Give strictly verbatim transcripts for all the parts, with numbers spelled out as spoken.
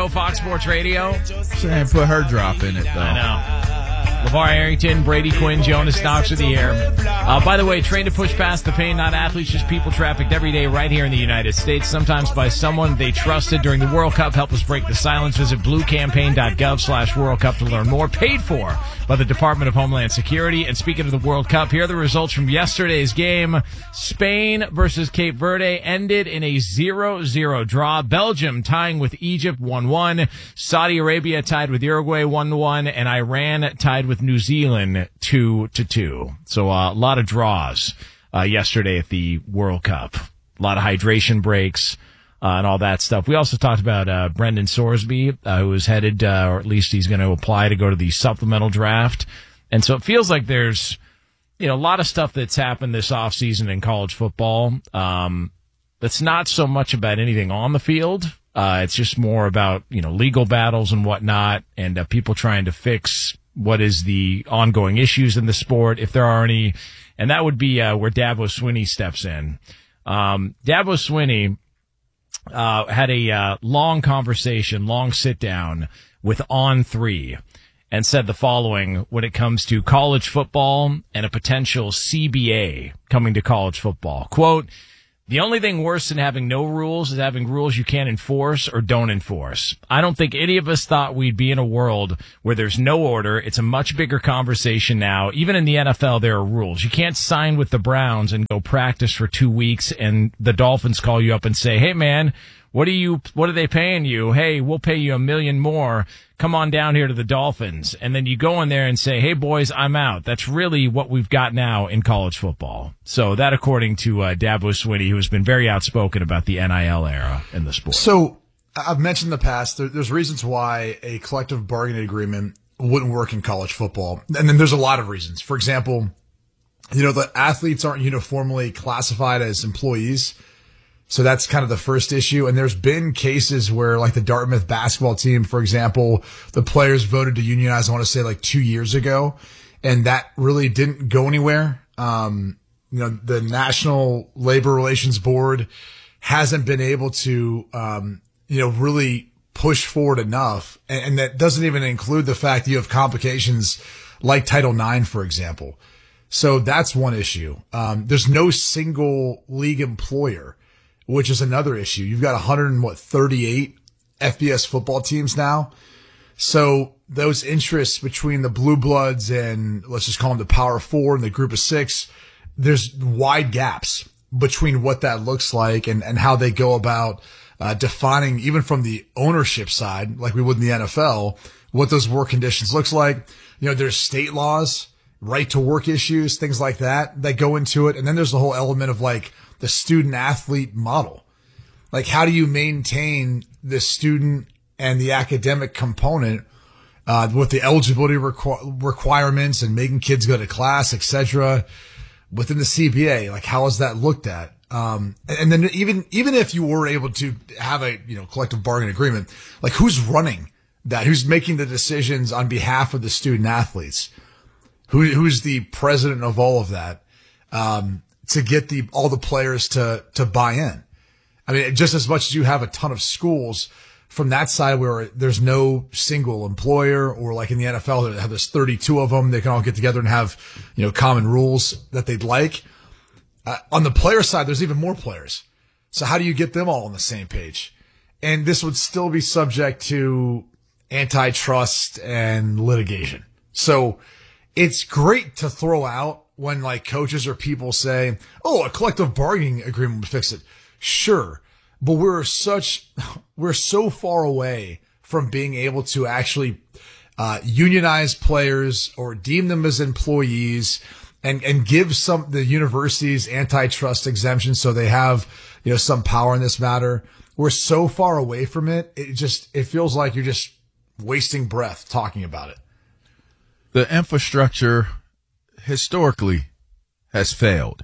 show, Fox Sports Radio. And put her drop in it, though. I know. LeVar Arrington, Brady Quinn, Jonas Knox are the air. Uh, by the way, trained to push past the pain, not athletes, just people trafficked every day right here in the United States, sometimes by someone they trusted during the World Cup. Help us break the silence. Visit bluecampaign.gov slash World Cup to learn more. Paid for by the Department of Homeland Security. And speaking of the World Cup, here are the results from yesterday's game. Spain versus Cape Verde ended in a zero zero draw. Belgium tying with Egypt one one. Saudi Arabia tied with Uruguay one one. And Iran tied with New Zealand two to two. So uh, a lot of draws uh, yesterday at the World Cup. A lot of hydration breaks uh, and all that stuff. We also talked about uh, Brendan Sorsby, uh, who is headed, uh, or at least he's going to apply to go to the supplemental draft. And so it feels like there's, you know, a lot of stuff that's happened this offseason in college football. Um, that's not so much about anything on the field. Uh, it's just more about, you know, legal battles and whatnot, and uh, people trying to fix what is the ongoing issues in the sport, if there are any. And that would be uh, where Dabo Swinney steps in. Um, Dabo Swinney uh, had a uh, long conversation, long sit down with On three, and said the following when it comes to college football and a potential C B A coming to college football. Quote, "The only thing worse than having no rules is having rules you can't enforce or don't enforce. I don't think any of us thought we'd be in a world where there's no order. It's a much bigger conversation now. Even in the N F L, there are rules. You can't sign with the Browns and go practice for two weeks and the Dolphins call you up and say, hey, man, what are you, what are they paying you? Hey, we'll pay you a million more. Come on down here to the Dolphins." And then you go in there and say, hey, boys, I'm out. That's really what we've got now in college football. So that, according to uh, Dabo Swinney, who has been very outspoken about the N I L era in the sport. So I've mentioned in the past, there, there's reasons why a collective bargaining agreement wouldn't work in college football. And then there's a lot of reasons. For example, you know, the athletes aren't uniformly classified as employees. So that's kind of the first issue. And there's been cases where, like the Dartmouth basketball team, for example, the players voted to unionize, I want to say like two years ago, and that really didn't go anywhere. Um, you know, the National Labor Relations Board hasn't been able to, um, you know, really push forward enough. And, and that doesn't even include the fact that you have complications like Title nine, for example. So that's one issue. Um, there's no single league employer, which is another issue. You've got one hundred thirty-eight F B S football teams now. So those interests between the Blue Bloods and, let's just call them the Power Four and the Group of Six, there's wide gaps between what that looks like and, and how they go about uh, defining, even from the ownership side, like we would in the N F L, what those work conditions looks like. You know, there's state laws, right to work issues, things like that, that go into it. And then there's the whole element of like the student athlete model. Like, how do you maintain the student and the academic component, uh, with the eligibility requ- requirements and making kids go to class, et cetera, within the C B A? Like, how is that looked at? Um, and then even, even if you were able to have a, you know, collective bargaining agreement, like who's running that? Who's making the decisions on behalf of the student athletes? Who, who's the president of all of that? Um, to get the, all the players to, to buy in. I mean, just as much as you have a ton of schools from that side where there's no single employer, or like in the N F L, they have there's thirty-two of them. They can all get together and have, you know, common rules that they'd like. Uh, on the player side, there's even more players. So how do you get them all on the same page? And this would still be subject to antitrust and litigation. So it's great to throw out when like coaches or people say, oh, a collective bargaining agreement would fix it. Sure. But we're such, we're so far away from being able to actually, uh, unionize players or deem them as employees and, and give some, the universities antitrust exemptions so they have, you know, some power in this matter. We're so far away from it. It just, it feels like you're just wasting breath talking about it. The infrastructure historically has failed.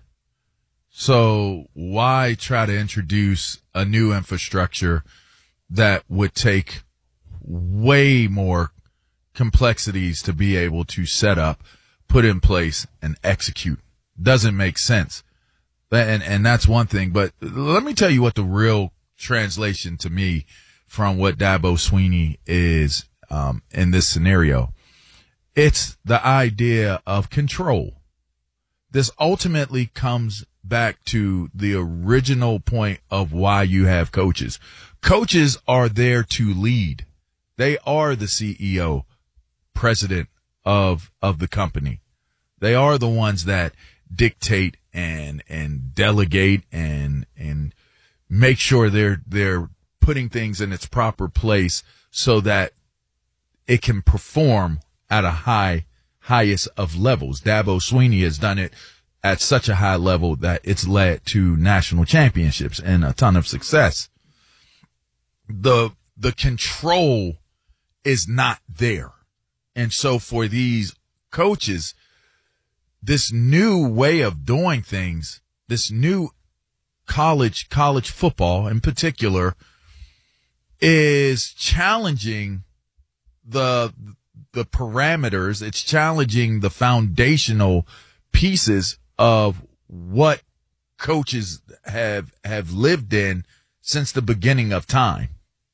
So why try to introduce a new infrastructure that would take way more complexities to be able to set up, put in place, and execute? Doesn't make sense. And, and that's one thing. But let me tell you what the real translation to me from what Dabo Swinney is um, in this scenario. It's the idea of control. This ultimately comes back to the original point of why you have coaches. Coaches are there to lead. They are the C E O, president of of the company. They are the ones that dictate and and delegate and and make sure they're they're putting things in its proper place so that it can perform at a high highest of levels. Dabo Swinney has done it at such a high level that it's led to national championships and a ton of success. The the control is not there. And so for these coaches, this new way of doing things, this new college, college football in particular, is challenging the, the parameters. It's challenging the foundational pieces of what coaches have, have lived in since the beginning of time.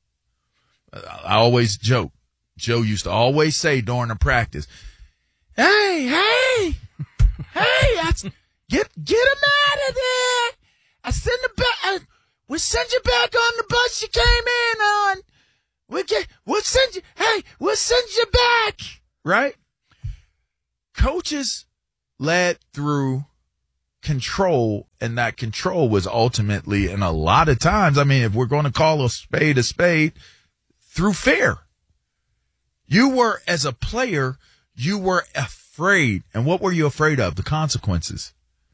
I always joke. Joe used to always say during a practice, hey, hey, hey, I, get get him out of there. I send him back. I, we'll send you back on the bus you came in on. We'll, get, we'll send you, hey, we'll send you back. Right? Coaches led through control, and that control was ultimately, and a lot of times, I mean, if we're going to call a spade a spade, through fear. You were, as a player, you were afraid. And what were you afraid of? The consequences.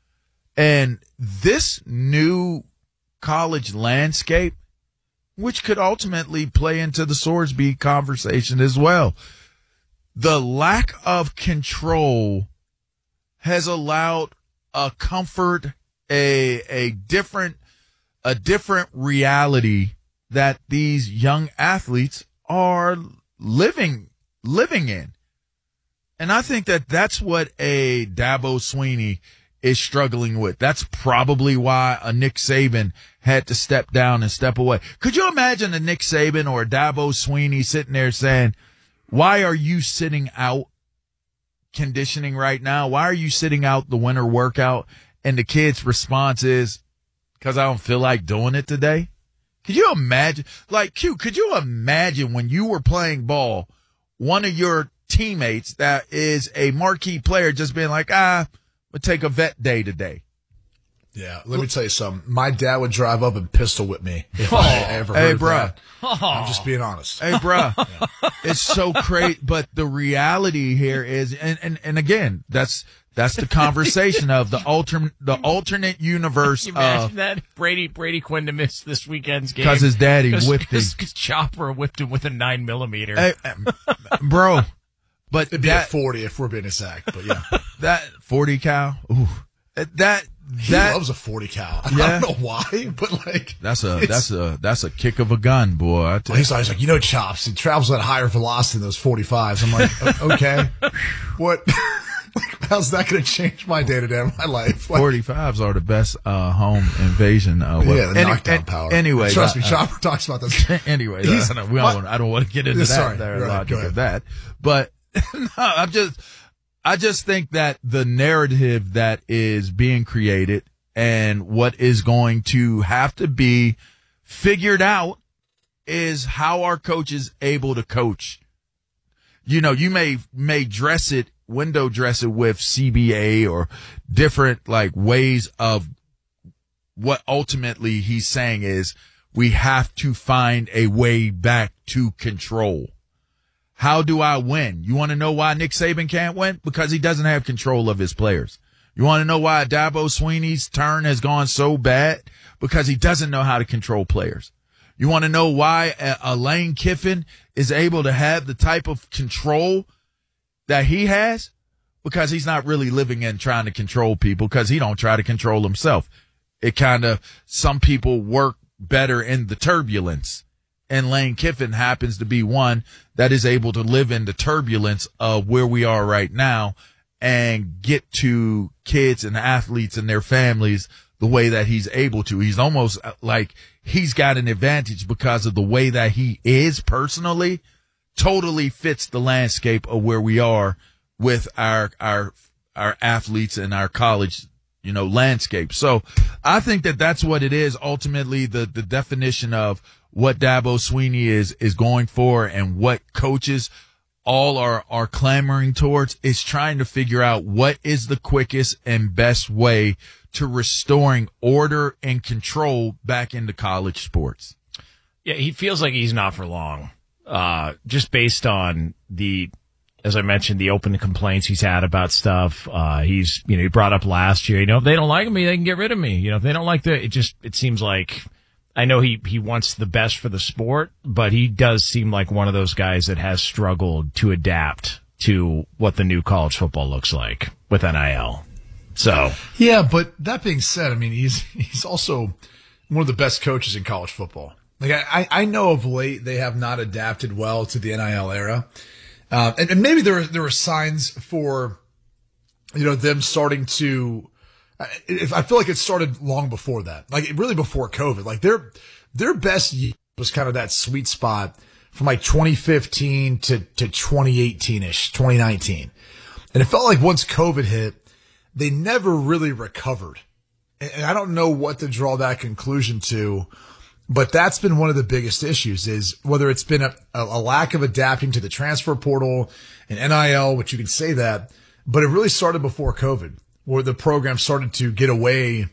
And this new college landscape, which could ultimately play into the Sorsby conversation as well, the lack of control has allowed a comfort, a a different a different reality that these young athletes are living living in. And I think that that's what a Dabo Swinney is struggling with. That's probably why a Nick Saban had to step down and step away. Could you imagine a Nick Saban or a Dabo Swinney sitting there saying, why are you sitting out conditioning right now? Why are you sitting out the winter workout? And the kid's response is, because I don't feel like doing it today. Could you imagine, like, Q, could you imagine when you were playing ball, one of your teammates that is a marquee player just being like, ah, we'll take a vet day today? Yeah, let me tell you something. My dad would drive up and pistol whip me if oh, I ever heard hey, of bruh. that. Oh. I'm just being honest. Hey, bruh. Yeah. It's so crazy. But the reality here is, and, and, and again, that's that's the conversation of the alternate the alternate universe. Can you imagine of, that? Brady Brady Quinn to miss this weekend's game because his daddy Cause, whipped him. Because Chopper whipped him with a nine millimeter. Hey, bro, but it'd be that, a forty if we're being exact. But yeah, that forty cal. Ooh, that. He that, loves a forty cal. Yeah. I don't know why, but like that's a that's a that's a kick of a gun, boy. I well, he's always like, you know, Chops, it travels at a higher velocity than those forty-fives. I'm like, okay, what? Like, how's that going to change my day to day of my life? Like, forty-fives are the best uh, home invasion. Uh, yeah, the any, knockdown an, power. Anyway, trust uh, me, Chopper talks about this. Anyway, He's, uh, we don't want, I don't want to get into that sorry, there, right, logic of that, but no, I'm just I just think that the narrative that is being created and what is going to have to be figured out is how are coaches able to coach? You know, you may, may dress it, window dress it with C B A or different like ways of what ultimately he's saying is we have to find a way back to control. How do I win? You want to know why Nick Saban can't win? Because he doesn't have control of his players. You want to know why Dabo Swinney's turn has gone so bad? Because he doesn't know how to control players. You want to know why a, a Lane Kiffin is able to have the type of control that he has? Because he's not really living in trying to control people, because he don't try to control himself. It kind of, some people work better in the turbulence. And Lane Kiffin happens to be one that is able to live in the turbulence of where we are right now and get to kids and athletes and their families the way that he's able to. He's almost like he's got an advantage because of the way that he is personally, totally fits the landscape of where we are with our, our, our athletes and our college, you know, landscape. So I think that that's what it is. Ultimately, the, the definition of what Dabo Swinney is, is going for and what coaches all are, are clamoring towards is trying to figure out what is the quickest and best way to restoring order and control back into college sports. Yeah, he feels like he's not for long. Uh, just based on the, as I mentioned, the open complaints he's had about stuff. Uh, he's, you know, he brought up last year, you know, if they don't like me, they can get rid of me. You know, if they don't like the, it just, it seems like, I know he, he wants the best for the sport, but he does seem like one of those guys that has struggled to adapt to what the new college football looks like with N I L. So. Yeah, but that being said, I mean, he's, he's also one of the best coaches in college football. Like I, I know of late they have not adapted well to the N I L era. Uh, and, and maybe there, there were signs for, you know, them starting to, if I feel like it started long before that, like really before COVID, like their, their best year was kind of that sweet spot from like twenty fifteen to, to twenty eighteen ish, twenty nineteen. And it felt like once COVID hit, they never really recovered. And I don't know what to draw that conclusion to, but that's been one of the biggest issues is whether it's been a, a lack of adapting to the transfer portal and N I L, which you can say that, but it really started before COVID, where the program started to get away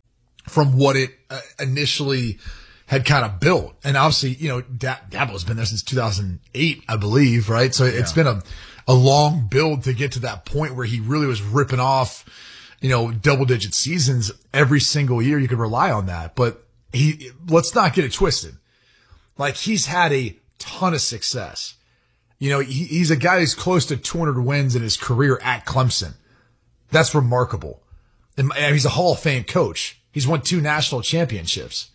from what it uh, initially had kind of built. And obviously, you know, da- Dabo's been there since two thousand eight, I believe, right? So it's yeah. been a, a long build to get to that point where he really was ripping off, you know, double digit seasons every single year. You could rely on that, but he, let's not get it twisted. Like he's had a ton of success. You know, he, he's a guy who's close to two hundred wins in his career at Clemson. That's remarkable. And, and he's a Hall of Fame coach. He's won two national championships.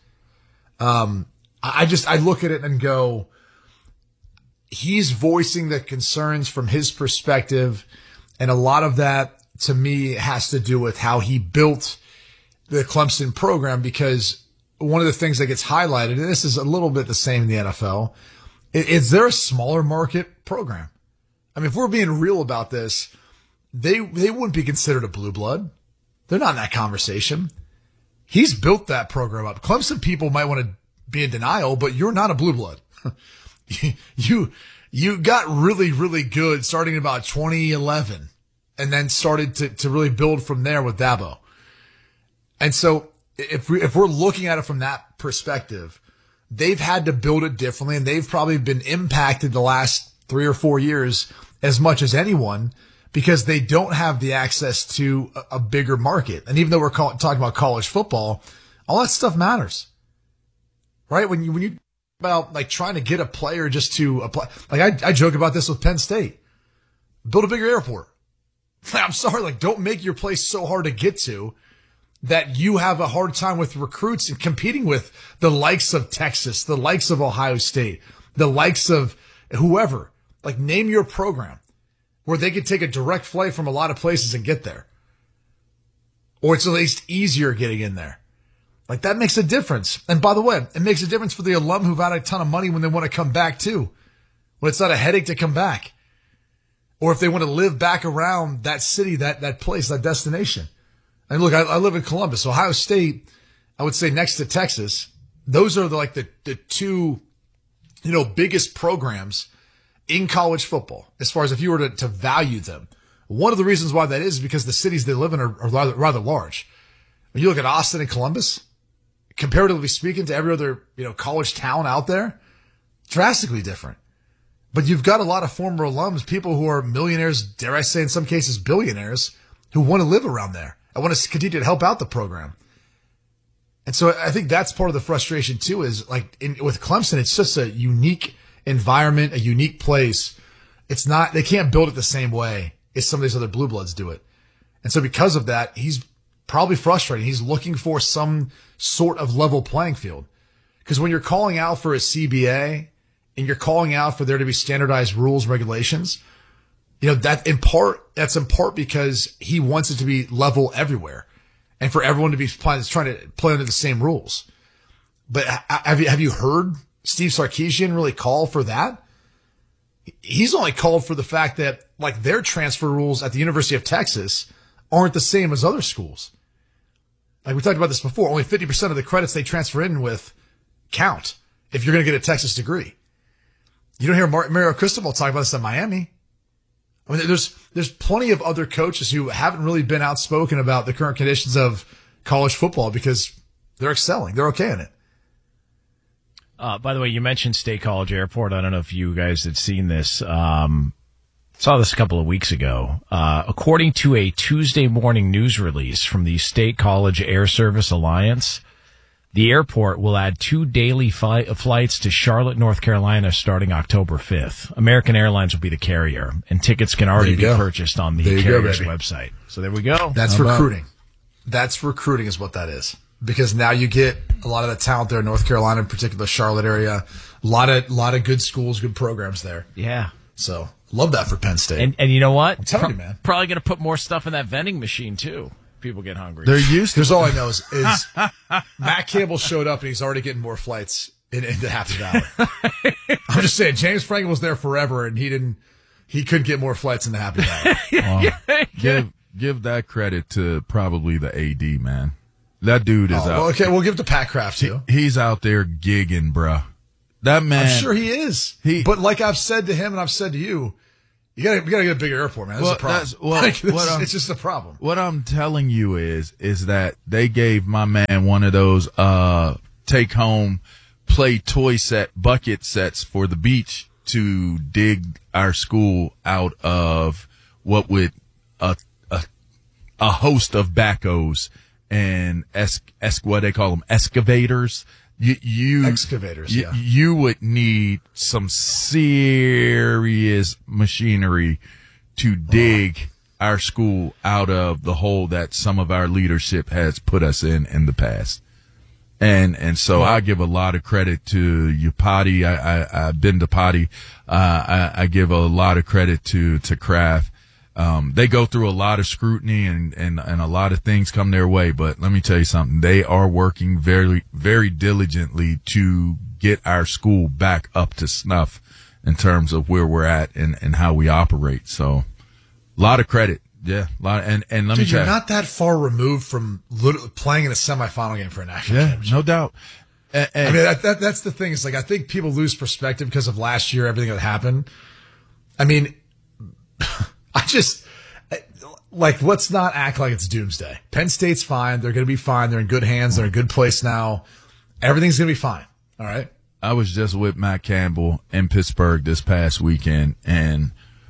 Um, I just, I look at it and go, he's voicing the concerns from his perspective. And a lot of that to me has to do with how he built the Clemson program, because one of the things that gets highlighted, and this is a little bit the same in the N F L, is there a smaller market program? I mean, if we're being real about this, they they wouldn't be considered a blue blood. They're not in that conversation. He's built that program up. Clemson people might want to be in denial, but you're not a blue blood. you you got really, really good starting in about twenty eleven and then started to, to really build from there with Dabo. And so if we, if we're looking at it from that perspective, they've had to build it differently, and they've probably been impacted the last three or four years as much as anyone, because they don't have the access to a, a bigger market. And even though we're call, talking about college football, all that stuff matters, right? When you, when you about like trying to get a player just to apply, like I, I joke about this with Penn State, build a bigger airport. I'm sorry, like don't make your place so hard to get to that you have a hard time with recruits and competing with the likes of Texas, the likes of Ohio State, the likes of whoever. Like name your program where they could take a direct flight from a lot of places and get there. Or it's at least easier getting in there. Like that makes a difference. And by the way, it makes a difference for the alum who've had a ton of money when they want to come back too. When it's not a headache to come back. Or if they want to live back around that city, that, that place, that destination. And look, I, I live in Columbus, Ohio State. I would say next to Texas, those are the, like the, the two, you know, biggest programs in college football, as far as if you were to, to value them. One of the reasons why that is because the cities they live in are, are rather, rather large. When you look at Austin and Columbus, comparatively speaking to every other, you know, college town out there, drastically different. But you've got a lot of former alums, people who are millionaires, dare I say in some cases billionaires, who want to live around there. I want to continue to help out the program. And so I think that's part of the frustration too, is like in, with Clemson, it's just a unique environment, a unique place. It's not, they can't build it the same way as some of these other blue bloods do it. And so because of that, he's probably frustrated. He's looking for some sort of level playing field. Because when you're calling out for a C B A and you're calling out for there to be standardized rules and regulations, you know, that in part, that's in part because he wants it to be level everywhere and for everyone to be trying to play under the same rules. But have you, have you heard Steve Sarkisian really call for that? He's only called for the fact that like their transfer rules at the University of Texas aren't the same as other schools. Like we talked about this before, only fifty percent of the credits they transfer in with count if you're going to get a Texas degree. You don't hear Mar- Mario Cristobal talk about this in Miami. I mean, there's, there's plenty of other coaches who haven't really been outspoken about the current conditions of college football because they're excelling. They're okay in it. Uh, by the way, you mentioned State College Airport. I don't know if you guys had seen this. Um, saw this a couple of weeks ago. Uh, according to a Tuesday morning news release from the State College Air Service Alliance, the airport will add two daily fly- flights to Charlotte, North Carolina, starting October fifth. American Airlines will be the carrier, and tickets can already be go. purchased on the carrier's go, website. So there we go. That's How recruiting. About? That's recruiting is what that is. Because now you get a lot of the talent there in North Carolina, in particular Charlotte area. A lot of, lot of good schools, good programs there. Yeah. So love that for Penn State. And, and you know what? I'm telling Pro- you, man. Probably going to put more stuff in that vending machine too. People get hungry. They're used to. Here's all I know is, is Matt Campbell showed up and he's already getting more flights in, into Happy Valley. I'm just saying, James Franklin was there forever and he didn't, he couldn't get more flights into Happy Valley. Well, yeah. Give, give that credit to probably the A D, man. That dude is oh, out. Well, okay, we'll give it to Pat Kraft too. He, he's out there gigging, bruh. That man. I'm sure he is. He, but like I've said to him and I've said to you, you gotta, you gotta get a bigger airport, man. That's well, a problem. That's, well, like, this, what it's just a problem. What I'm telling you is, is that they gave my man one of those, uh, take home play toy set bucket sets for the beach to dig our school out of what would, a, a, a host of backhoes and es, es, what they call them, excavators. You, you, excavators, you, yeah. You would need some serious machinery to dig oh. our school out of the hole that some of our leadership has put us in in the past. And, and so wow. I give a lot of credit to Upati. I, I, I've been to Potty. Uh, I, I give a lot of credit to, to Kraft. Um, they go through a lot of scrutiny and, and, and a lot of things come their way, but let me tell you something. They are working very, very diligently to get our school back up to snuff in terms of where we're at and, and how we operate. So a lot of credit. Yeah. A lot of, and, and let Dude, me tell you're you. not that far removed from literally playing in a semifinal game for a national yeah, championship. No doubt. And, and, I mean, that, that, that's the thing. It's like, I think people lose perspective because of last year, everything that happened. I mean, I just, like, let's not act like it's doomsday. Penn State's fine. They're going to be fine. They're in good hands. They're in a good place now. Everything's going to be fine. All right. I was just with Matt Campbell in Pittsburgh this past weekend, and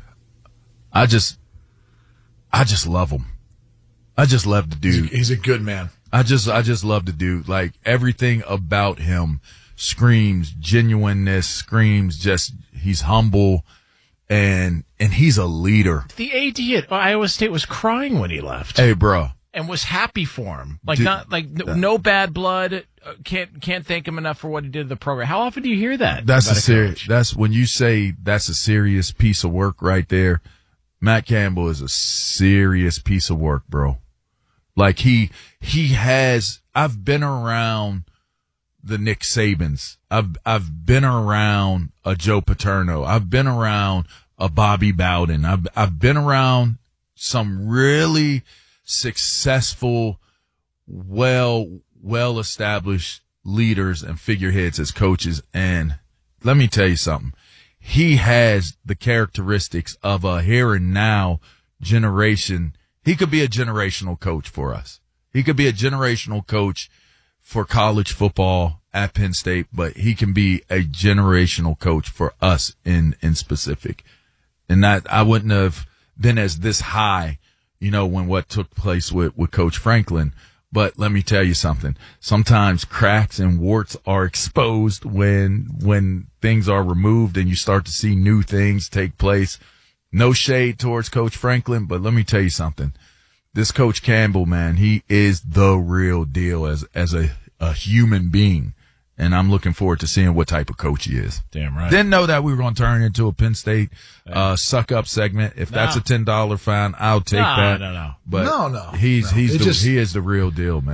I just, I just love him. I just love the dude. He's a, he's a good man. I just, I just love the dude. Like, everything about him screams genuineness, screams just, he's humble. And, and he's a leader. The A D at Iowa State was crying when he left. Hey, bro. And was happy for him. Like, Dude, not, like, no, no bad blood. Uh, can't, can't thank him enough for what he did to the program. How often do you hear that? That's a serious, that's when you say that's a serious piece of work right there. Matt Campbell is a serious piece of work, bro. Like, he, he has, I've been around the Nick Sabans. I've, I've been around a Joe Paterno. I've been around a Bobby Bowden. I've, I've been around some really successful, well, well established leaders and figureheads as coaches. And let me tell you something. He has the characteristics of a here and now generation. He could be a generational coach for us. He could be a generational coach for college football at Penn State, but he can be a generational coach for us in, in specific. And that I wouldn't have been as this high, you know, when what took place with, with Coach Franklin. But let me tell you something. Sometimes cracks and warts are exposed when, when things are removed and you start to see new things take place. No shade towards Coach Franklin, but let me tell you something. This Coach Campbell, man, he is the real deal as, as a, a human being. And I'm looking forward to seeing what type of coach he is. Damn right. Didn't know that we were going to turn into a Penn State, uh, suck up segment. If no. that's a ten dollar fine, I'll take no, that. No, no, no. But no, no. he's, no. he's, it the, just, he is the real deal, man.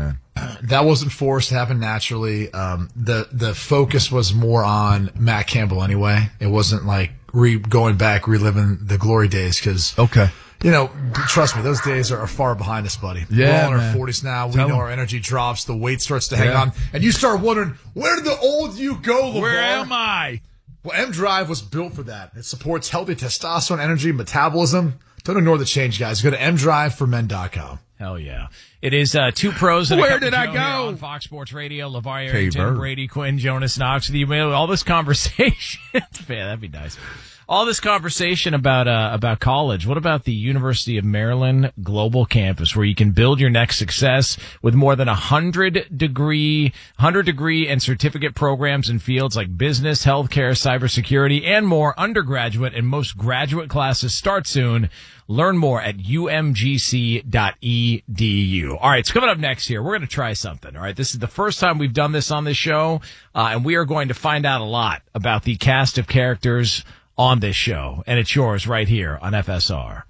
that wasn't forced to happen naturally. Um, the the focus was more on Matt Campbell anyway. It wasn't like re going back, reliving the glory days because Okay. you know, trust me, those days are far behind us, buddy. Yeah, We're all in man. our forties now. We Tell know them. our energy drops. The weight starts to hang Yeah. on. And you start wondering, where did the old you go, LeVar? Where am I? Well, M-Drive was built for that. It supports healthy testosterone, energy, metabolism. Don't ignore the change, guys. Go to m drive for men dot com. Hell yeah. It is uh, two pros and a Where cup of did I Joe go? here on Fox Sports Radio. LeVar Hey, Arrington, Bird. Brady Quinn, Jonas Knox with you. Man, all this conversation. Man, that'd be nice. All this conversation about uh, about college. What about the University of Maryland Global Campus, where you can build your next success with more than a hundred degree, hundred degree and certificate programs in fields like business, healthcare, cybersecurity, and more. Undergraduate and most graduate classes start soon. Learn more at u m g c dot e d u. All right, it's coming up next here. We're going to try something. All right, this is the first time we've done this on this show, uh, and we are going to find out a lot about the cast of characters on this show, and it's yours right here on F S R.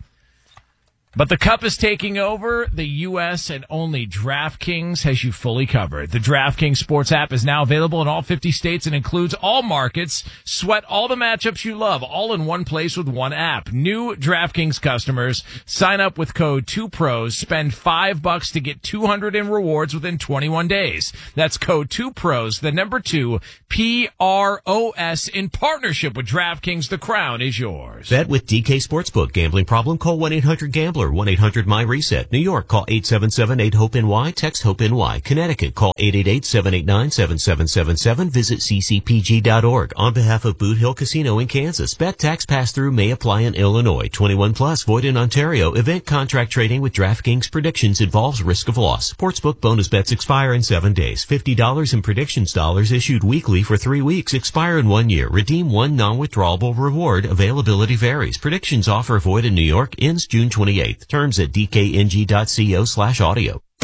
But the Cup is taking over. The U S and only DraftKings has you fully covered. The DraftKings Sports app is now available in all fifty states and includes all markets. Sweat all the matchups you love, all in one place with one app. New DraftKings customers sign up with code two pros, spend five bucks to get two hundred in rewards within twenty-one days. That's code two pros, the number two, P R O S, in partnership with DraftKings. The crown is yours. Bet with D K Sportsbook. Gambling problem? Call one eight hundred gambler. one eight hundred my reset. New York, call eight seven seven eight hope N Y. Text HOPE N Y. Connecticut, call eight eight eight seven eight nine seven seven seven seven. Visit c c p g dot org. On behalf of Boot Hill Casino in Kansas, bet tax pass-through may apply in Illinois. twenty-one plus, void in Ontario. Event contract trading with DraftKings predictions involves risk of loss. Sportsbook bonus bets expire in seven days. fifty dollars in predictions dollars issued weekly for three weeks. Expire in one year. Redeem one non-withdrawable reward. Availability varies. Predictions offer void in New York. Ends June twenty-eighth. Terms at d k n g dot co slash audio. Into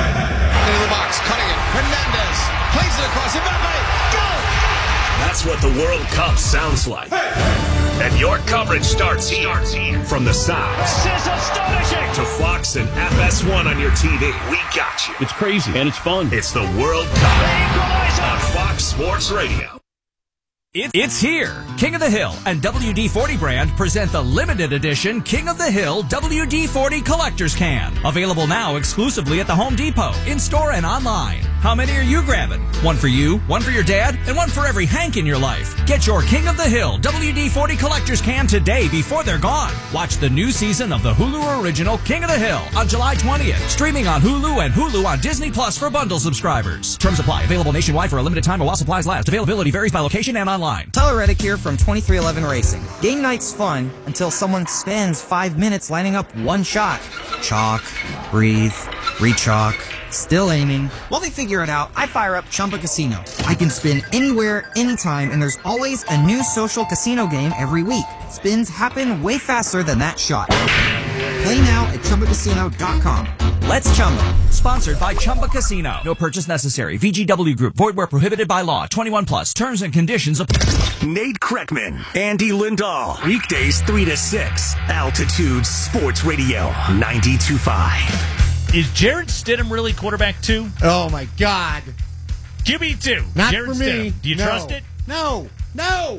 the box, cutting it. Hernandez plays it across. Mbappe, go! That's what the World Cup sounds like. And your coverage starts here. From the sounds This is astonishing. to Fox and F S one on your T V. We got you. It's crazy and it's fun. It's the World Cup on Fox Sports Radio. It, it's here. King of the Hill and W D forty brand present the limited edition King of the Hill W D forty Collector's Can. Available now exclusively at the Home Depot, in-store and online. How many are you grabbing? One for you, one for your dad, and one for every Hank in your life. Get your King of the Hill W D forty Collector's Can today before they're gone. Watch the new season of the Hulu original King of the Hill on July twentieth. Streaming on Hulu and Hulu on Disney Plus for bundle subscribers. Terms apply. Available nationwide for a limited time while supplies last. Availability varies by location and online. Tyler Reddick here from twenty-three eleven Racing. Game night's fun until someone spends five minutes lining up one shot. Chalk, breathe, re-chalk, still aiming. While they figure it out, I fire up Chumba Casino. I can spin anywhere, anytime, and there's always a new social casino game every week. Spins happen way faster than that shot. Play now at chumba casino dot com. Let's Chumba. Sponsored by Chumba Casino. No purchase necessary. V G W Group. Void where prohibited by law. twenty-one plus. Terms and conditions apply. Nate Kreckman, Andy Lindahl. Weekdays three to six. Altitude Sports Radio ninety-two point five. Is Jared Stidham really quarterback two? Oh my God! Q B two. Not Jared for me. Stidham. Do you No. trust it? No, no.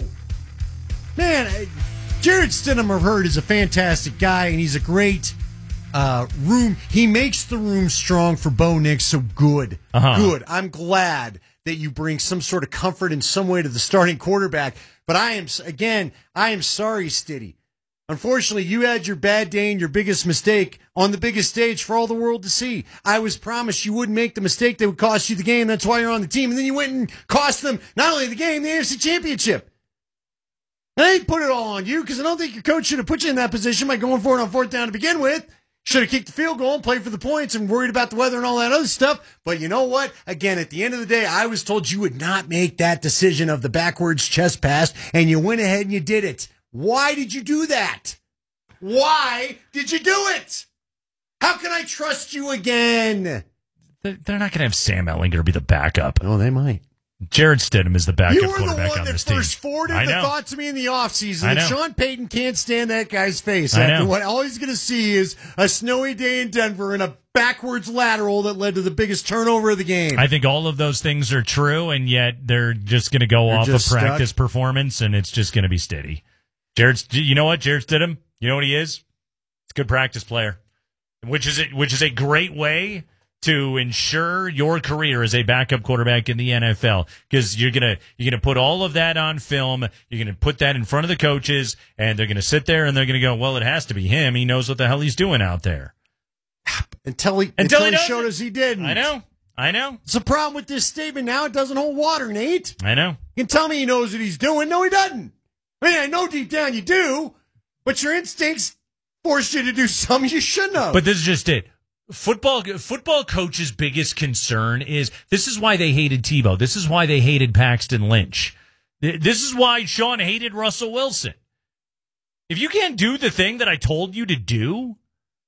Man, uh, Jared Stidham, I've heard, is a fantastic guy, and he's a great uh, room. He makes the room strong for Bo Nix. So good, Uh-huh. good. I'm glad that you bring some sort of comfort in some way to the starting quarterback. But I am again, I am sorry, Stiddy. Unfortunately, you had your bad day and your biggest mistake on the biggest stage for all the world to see. I was promised you wouldn't make the mistake that would cost you the game. That's why you're on the team. And then you went and cost them not only the game, the A F C Championship. And I ain't put it all on you because I don't think your coach should have put you in that position by going for it on fourth down to begin with. Should have kicked the field goal and played for the points and worried about the weather and all that other stuff. But you know what? Again, at the end of the day, I was told you would not make that decision of the backwards chest pass, and you went ahead and you did it. Why did you do that? Why did you do it? How can I trust you again? They're they're not going to have Sam Ellinger be the backup. Oh, they might. Jarrett Stidham is the backup You were the quarterback one on that this team. first forwarded I the know. thought to me in the offseason I that know. Sean Payton can't stand that guy's face. I After know. what all he's going to see is a snowy day in Denver and a backwards lateral that led to the biggest turnover of the game. I think all of those things are true, and yet they're just going to go They're off of just stuck. practice performance, and it's just going to be steady. Jared, you know what? Jarrett Stidham, you know what he is? He's a good practice player, which is a, which is a great way to ensure your career as a backup quarterback in the N F L, because you're gonna you're gonna put all of that on film. You're gonna put that in front of the coaches, and they're gonna sit there and they're gonna go, "Well, it has to be him. He knows what the hell he's doing out there." Until he, Until until he he doesn't. showed us he didn't. I know, I know, It's a problem with this statement now. It doesn't hold water, Nate. I know. You can tell me he knows what he's doing. No, he doesn't. I mean, I know deep down you do, but your instincts force you to do something you shouldn't have. But this is just it. Football football coaches' biggest concern is this is why they hated Tebow. This is why they hated Paxton Lynch. Th- This is why Sean hated Russell Wilson. If you can't do the thing that I told you to do,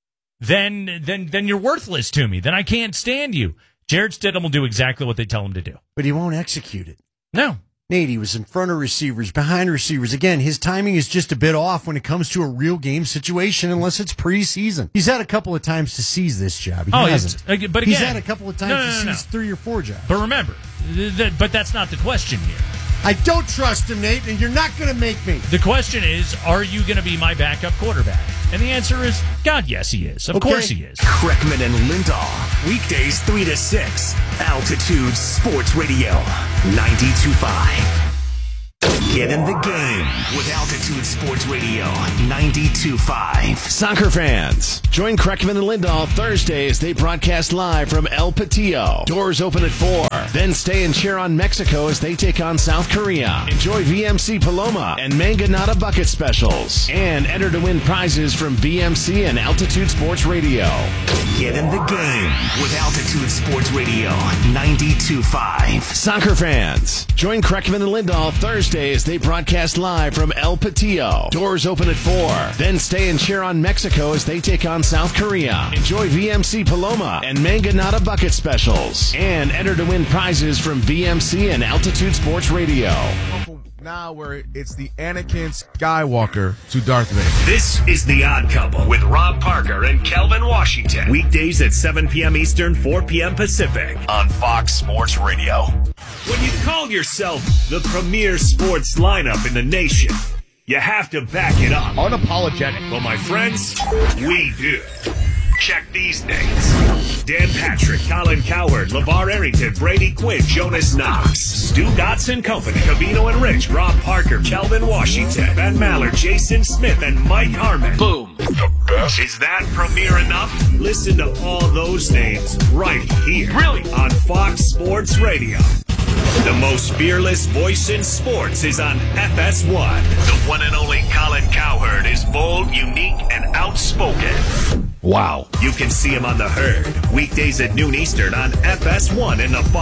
then then then you're worthless to me. Then I can't stand you. Jarrett Stidham will do exactly what they tell him to do. But he won't execute it. No. Nate, he was in front of receivers, behind receivers. Again, his timing is just a bit off when it comes to a real game situation, unless it's preseason. He's had a couple of times to seize this job. He Oh, hasn't. it's- uh, but he's again- had a couple of times No, no, to no, no. seize three or four jobs. But remember, th- th- but that's not the question here. I don't trust him, Nate, and you're not going to make me. The question is, are you going to be my backup quarterback? And the answer is, God, yes, he is. Of Okay. course he is. Kreckman and Lindahl, weekdays three to six, Altitude Sports Radio, ninety-two point five. Get in the game with Altitude Sports Radio, ninety-two point five. Soccer fans, join Kreckman and Lindahl Thursday as they broadcast live from El Patillo. Doors open at four. Then stay and cheer on Mexico as they take on South Korea. Enjoy V M C Paloma and Manganata bucket specials. And enter to win prizes from V M C and Altitude Sports Radio. Get in the game with Altitude Sports Radio, ninety-two point five. Soccer fans, join Kreckman and Lindahl Thursday as they broadcast live from El Patillo. Doors open at four. Then stay and cheer on Mexico as they take on South Korea. Enjoy V M C Paloma and Manganata bucket specials. And enter to win prizes from V M C and Altitude Sports Radio. Now where it's the Anakin Skywalker to Darth Vader. This is The Odd Couple with Rob Parker and Kelvin Washington. Weekdays at seven p.m. Eastern, four p.m. Pacific on Fox Sports Radio. When you call yourself the premier sports lineup in the nation, you have to back it up. Unapologetic. Well, my friends, we do. Check these names. Dan Patrick, Colin Cowherd, LeVar Arrington, Brady Quinn, Jonas Knox, Stu Dotson Company, Cavino and Rich, Rob Parker, Kelvin Washington, Ben Maller, Jason Smith, and Mike Harmon. Boom. The best. Is that premiere enough? Listen to all those names right here. Really? On Fox Sports Radio. The most fearless voice in sports is on F S one. The one and only Colin Cowherd is bold, unique, and outspoken. Wow. You can see him on The Herd, weekdays at noon Eastern on F S one and the